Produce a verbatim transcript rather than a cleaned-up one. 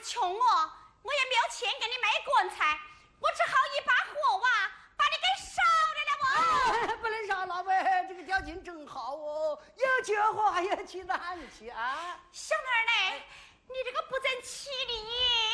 穷哦，我也没有钱给你买棺材，我只好一把火哇把你给烧了了我。 哎，不能烧，老妹，这个条件真好哦，有救火还有气难去啊！ 小妹儿呢，你这个不争气的